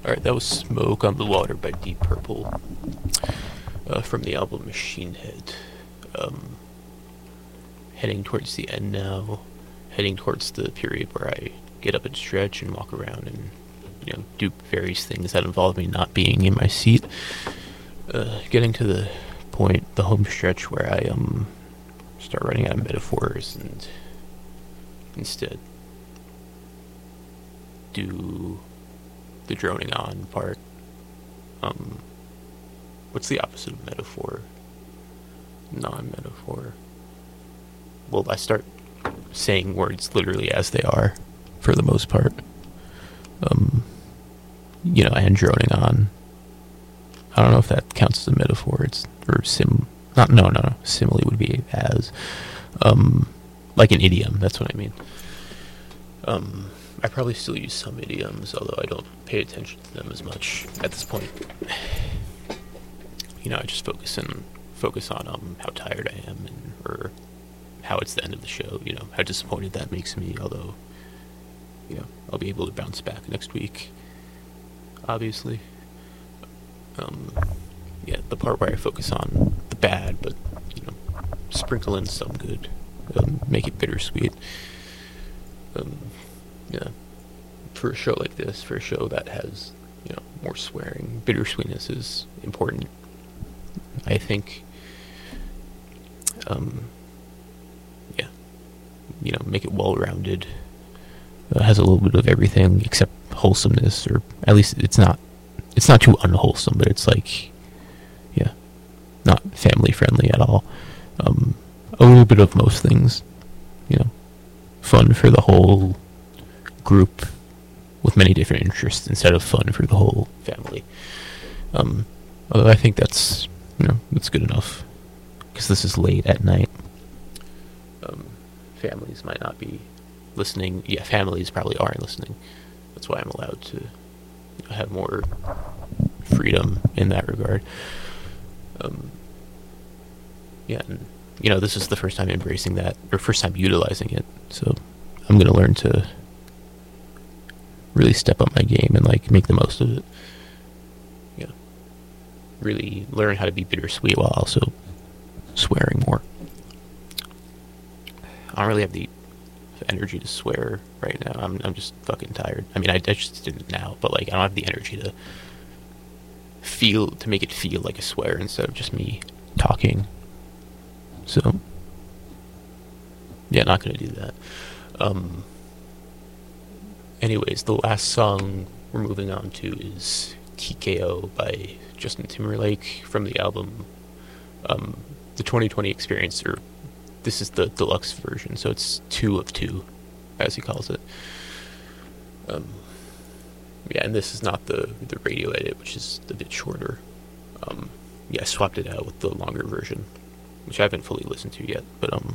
Alright, that was Smoke on the Water by Deep Purple, from the album Machine Head. Um, Heading towards the end now, heading towards the period where I get up and stretch and walk around and, do various things that involve me not being in my seat. Getting to the point, the home stretch, where I start running out of metaphors and instead do the droning on part. What's the opposite of metaphor? Non-metaphor. Well, I start saying words literally as they are, for the most part. And droning on. I don't know if that counts as a metaphor. It's or no. Simile would be as, like an idiom. That's what I mean. I probably still use some idioms, although I don't pay attention to them as much at this point. I just focus on how tired I am, or how it's the end of the show. How disappointed that makes me. Although, I'll be able to bounce back next week. Obviously. The part where I focus on the bad, but sprinkle in some good, make it bittersweet. For a show like this, for a show that has more swearing, bittersweetness is important, I think. Make it well-rounded. Has a little bit of everything except wholesomeness, or at least it's not too unwholesome, but it's not family friendly at all. A little bit of most things, fun for the whole group with many different interests instead of fun for the whole family. Although I think that's good enough, because this is late at night. Families might not be listening. Yeah, families probably aren't listening. That's why I'm allowed to have more freedom in that regard. And this is the first time embracing that, or first time utilizing it. So I'm gonna learn to really step up my game and make the most of it. Really learn how to be bittersweet while also swearing more. I don't really have the energy to swear right now. I'm just fucking tired. I mean, I just didn't now, but I don't have the energy to make it feel like a swear instead of just me talking. So not gonna do that. Anyways, the last song we're moving on to is TKO by Justin Timberlake from the album The 2020 Experience, or this is the deluxe version, so it's 2 of 2, as he calls it. And this is not the radio edit, which is a bit shorter. I swapped it out with the longer version, which I haven't fully listened to yet, but